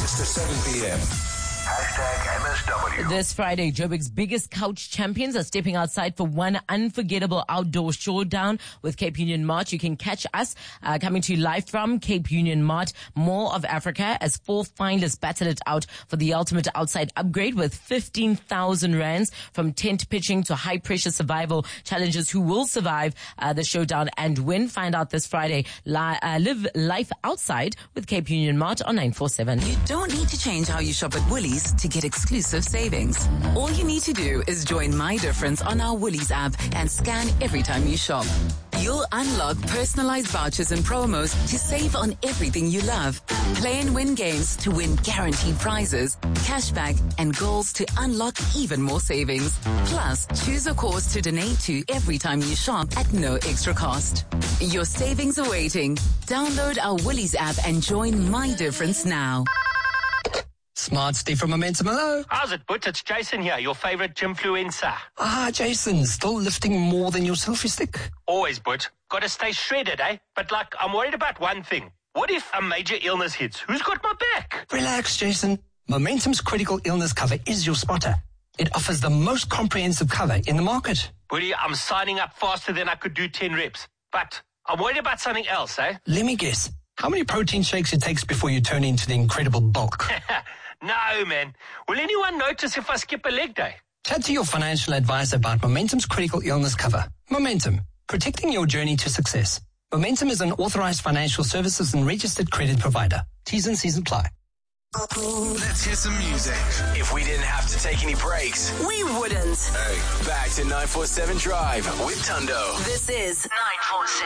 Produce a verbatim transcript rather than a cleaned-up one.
six to seven p.m. Hashtag M S W. This Friday, Joburg's biggest couch champions are stepping outside for one unforgettable outdoor showdown with Cape Union Mart. You can catch us uh, coming to you live from Cape Union Mart, Mall of Africa, as four finalists battle it out for the ultimate outside upgrade with fifteen thousand rands from tent pitching to high pressure survival challenges. Who will survive uh, the showdown and win? Find out this Friday. Li- uh, live life outside with Cape Union Mart on nine four seven. You don't need to change how you shop at Woolies to get exclusive savings. All you need to do is join My Difference on our Woolies app and scan every time you shop. You'll unlock personalized vouchers and promos to save on everything you love. Play and win games to win guaranteed prizes, cashback, and goals to unlock even more savings. Plus, choose a cause to donate to every time you shop at no extra cost. Your savings are waiting. Download our Woolies app and join My Difference now. Smart Steve from Momentum, hello. How's it, Butch? It's Jason here, your favorite gymfluencer. Ah, Jason, still lifting more than your selfie stick? Always, Butch. Gotta stay shredded, eh? But, like, I'm worried about one thing. What if a major illness hits? Who's got my back? Relax, Jason. Momentum's critical illness cover is your spotter. It offers the most comprehensive cover in the market. Buddy, I'm signing up faster than I could do ten reps. But I'm worried about something else, eh? Let me guess. How many protein shakes it takes before you turn into the incredible bulk? No, man. Will anyone notice if I skip a leg day? Chat to your financial advisor about Momentum's critical illness cover. Momentum, protecting your journey to success. Momentum is an authorized financial services and registered credit provider. T's and C's apply. Let's hear some music. If we didn't have to take any breaks, We wouldn't. hey, back to nine four seven Drive with Tundo. This is nine four seven.